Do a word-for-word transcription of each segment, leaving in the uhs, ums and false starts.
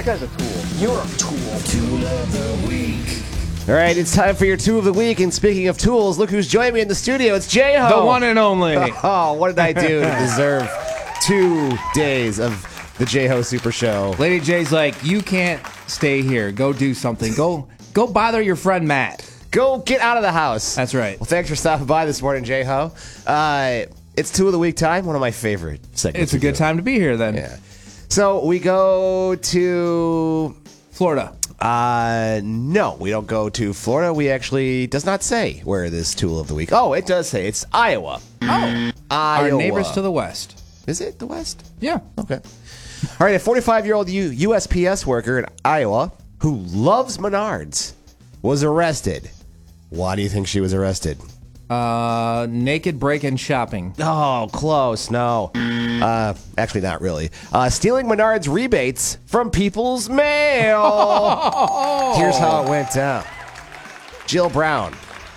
That guy's a tool. You're a tool. Tool of the week. All right, it's time for your tool of the week. And speaking of tools, look who's joining me in the studio. It's J-Ho. The one and only. Oh, what did I do to deserve two days of the J-Ho Super Show? Lady J's like, you can't stay here. Go do something. Go go bother your friend Matt. Go get out of the house. That's right. Well, thanks for stopping by this morning, J-Ho. Uh, it's Tool of the Week time, one of my favorite segments. It's a good time to be here then. Yeah. So we go to Florida. Uh, no, we don't go to Florida. We actually, does not say where this Tool of the Week. Oh, it does say it's Iowa. Oh. Iowa. Our neighbors to the west. Is it the West? Yeah. Okay. All right, a forty-five-year-old U- USPS worker in Iowa who loves Menards was arrested. Why do you think she was arrested? Uh, naked break-in shopping. Oh, close. No. Uh, actually, not really. Uh, stealing Menards rebates from people's mail. Here's how it went down. Jill Brown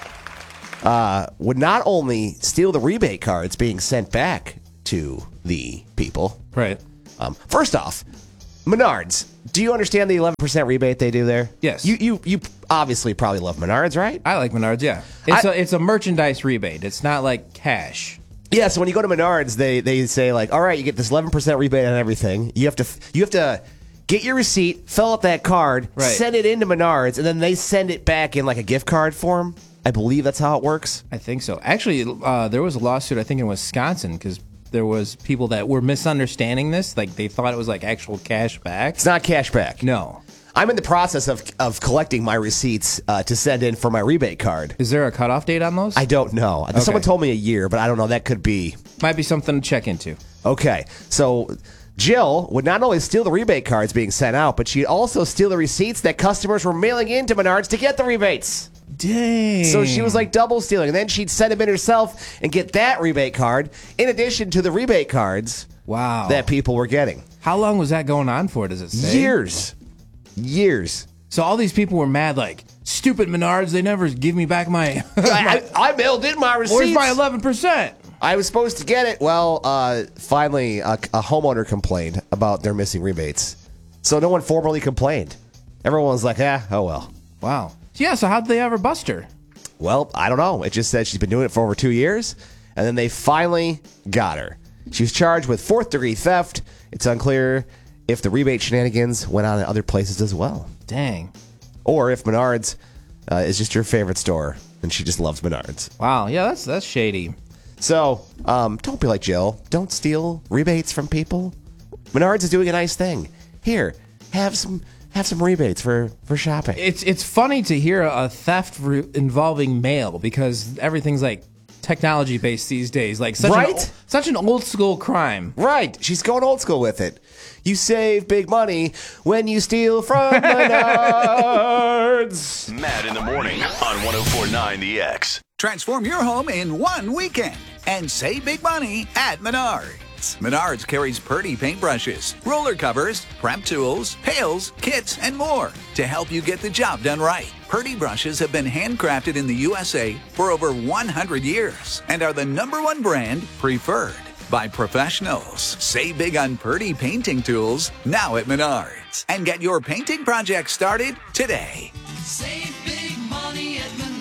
uh, would not only steal the rebate cards being sent back to the people. Right. Um, first off, Menards. Do you understand the eleven percent rebate they do there? Yes. You you you obviously probably love Menards, right? I like Menards, yeah. It's I- a it's a merchandise rebate. It's not like cash. Yeah, so when you go to Menards, they they say like, all right, you get this eleven percent rebate on everything. You have to you have to get your receipt, fill out that card, Right. send it into Menards, and then they send it back in like a gift card form. I believe that's how it works. I think so. Actually, uh, there was a lawsuit, I think, in Wisconsin because there was people that were misunderstanding this. Like, they thought it was like actual cash back. It's not cash back. No. I'm in the process of of collecting my receipts uh, to send in for my rebate card. Is there a cutoff date on those? I don't know. Someone Okay. told me a year, but I don't know. That could be. Might be something to check into. Okay, so Jill would not only steal the rebate cards being sent out, but she'd also steal the receipts that customers were mailing into Menards to get the rebates. Dang. So she was like double stealing. And then she'd send them in herself and get that rebate card in addition to the rebate cards Wow. that people were getting. How long was that going on for, does it say? Years. Years. So all these people were mad, like, stupid Menards, they never give me back my... I, I, I mailed in my receipts. Where's my eleven percent? I was supposed to get it. Well, uh, finally, a, a homeowner complained about their missing rebates. So no one formally complained. Everyone was like, ah, oh well. Wow. Yeah, so how'd they ever bust her? Well, I don't know. It just said she's been doing it for over two years, and then they finally got her. She was charged with fourth-degree theft. It's unclear if the rebate shenanigans went on in other places as well. Dang. Or if Menards uh, is just your favorite store, and she just loves Menards. Wow, yeah, that's that's shady. So, um, don't be like Jill. Don't steal rebates from people. Menards is doing a nice thing. Here, have some have some rebates for, for shopping. It's it's funny to hear a theft re- involving mail because everything's like technology based these days. Like such Right? an, o- such an old school crime. Right. She's going old school with it. You save big money when you steal from Menards. Matt in the morning on one oh four point nine The X. Transform your home in one weekend and save big money at Menards. Menards carries Purdy paintbrushes, roller covers, prep tools, pails, kits, and more to help you get the job done right. Purdy brushes have been handcrafted in the U S A for over one hundred years and are the number one brand preferred by professionals. Save big on Purdy painting tools now at Menards and get your painting project started today. Save big money at Menards.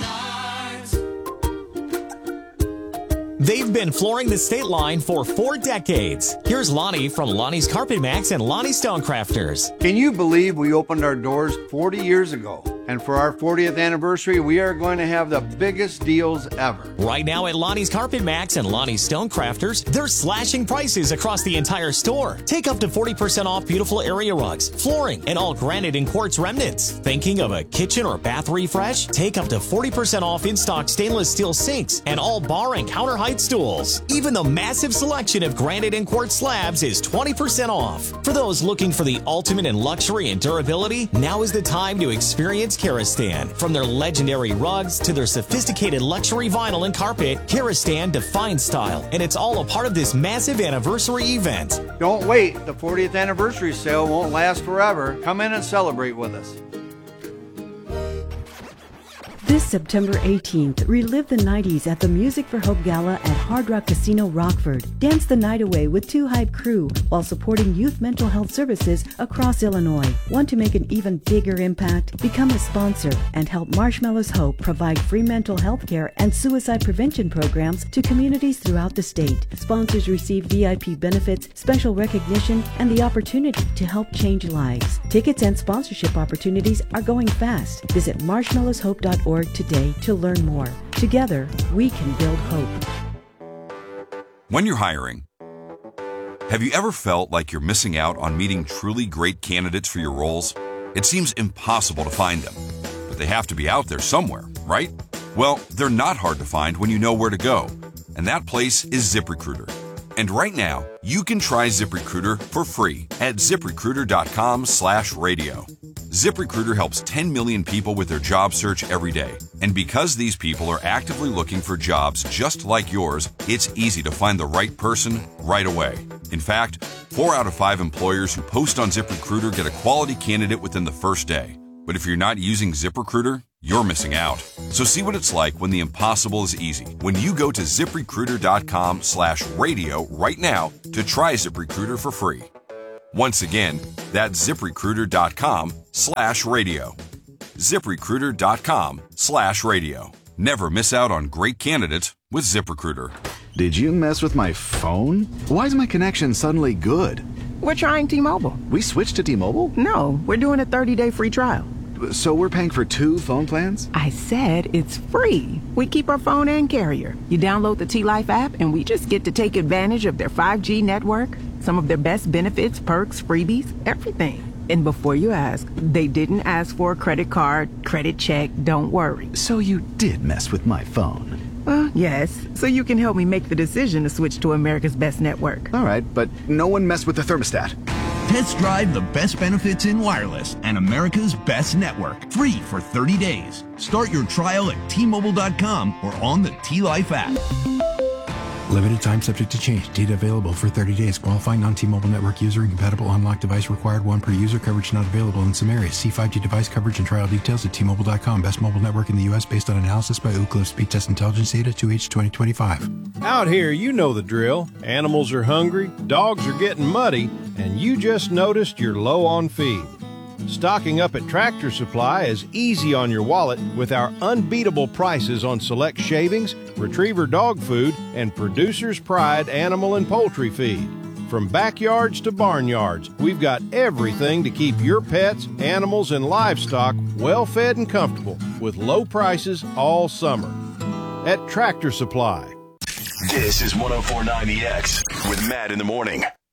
They've been flooring the state line for four decades. Here's Lonnie from Lonnie's Carpet Max and Lonnie Stonecrafters. Can you believe we opened our doors forty years ago? And for our fortieth anniversary, we are going to have the biggest deals ever. Right now at Lonnie's Carpet Max and Lonnie's Stonecrafters, they're slashing prices across the entire store. Take up to forty percent off beautiful area rugs, flooring, and all granite and quartz remnants. Thinking of a kitchen or bath refresh? Take up to forty percent off in-stock stainless steel sinks and all bar and counter height stools. Even the massive selection of granite and quartz slabs is twenty percent off. For those looking for the ultimate in luxury and durability, now is the time to experience Karastan. From their legendary rugs to their sophisticated luxury vinyl and carpet, Karastan defines style, and it's all a part of this massive anniversary event. Don't wait. The fortieth anniversary sale won't last forever. Come in and celebrate with us. This September eighteenth, relive the nineties at the Music for Hope Gala at Hard Rock Casino Rockford. Dance the night away with Two Hype Crew while supporting youth mental health services across Illinois. Want to make an even bigger impact? Become a sponsor and help Marshmallows Hope provide free mental health care and suicide prevention programs to communities throughout the state. Sponsors receive V I P benefits, special recognition, and the opportunity to help change lives. Tickets and sponsorship opportunities are going fast. Visit marshmallows hope dot org today to learn more. Together, we can build hope. When you're hiring, have you ever felt like you're missing out on meeting truly great candidates for your roles? It seems impossible to find them, but they have to be out there somewhere, right? Well, they're not hard to find when you know where to go, and that place is ZipRecruiter. And right now, you can try ZipRecruiter for free at ZipRecruiter.com slash radio. ZipRecruiter helps ten million people with their job search every day. And because these people are actively looking for jobs just like yours, it's easy to find the right person right away. In fact, four out of five employers who post on ZipRecruiter get a quality candidate within the first day. But if you're not using ZipRecruiter, you're missing out. So see what it's like when the impossible is easy. When you go to ZipRecruiter.com slash radio right now to try ZipRecruiter for free. Once again, that's ZipRecruiter.com slash radio. ZipRecruiter.com slash radio. Never miss out on great candidates with ZipRecruiter. Did you mess with my phone? Why is my connection suddenly good? We're trying T-Mobile. We switched to T-Mobile? No, we're doing a thirty-day free trial. So we're paying for two phone plans? I said it's free. We keep our phone and carrier. You download the T-Life app and we just get to take advantage of their five G network, some of their best benefits, perks, freebies, everything. And before you ask, they didn't ask for a credit card, credit check, don't worry. So you did mess with my phone? Well, yes. So you can help me make the decision to switch to America's best network. All right, but no one messed with the thermostat. Test drive the best benefits in wireless and America's best network. Free for thirty days. Start your trial at T Mobile dot com or on the T-Life app. Limited time subject to change. Data available for thirty days. Qualifying non-T-Mobile network user and compatible unlocked device required. One per user. Coverage not available in some areas. See five G device coverage and trial details at T Mobile dot com. Best mobile network in the U S based on analysis by Ookla Speed Test Intelligence Data two H twenty twenty-five. Out here, you know the drill. Animals are hungry, dogs are getting muddy, and you just noticed you're low on feed. Stocking up at Tractor Supply is easy on your wallet with our unbeatable prices on select shavings, retriever dog food, and Producer's Pride animal and poultry feed. From backyards to barnyards, we've got everything to keep your pets, animals, and livestock well fed and comfortable with low prices all summer. At Tractor Supply. This is one oh four point nine The X with Matt in the morning.